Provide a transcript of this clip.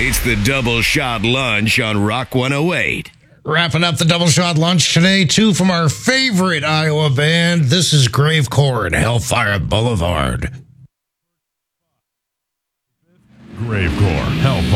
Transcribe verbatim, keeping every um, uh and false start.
It's the Double Shot Lunch on Rock one oh eight. Wrapping up the Double Shot Lunch today, two from our favorite Iowa band. This is Gravecore and Hellfire Boulevard. Gravecore, Hellfire.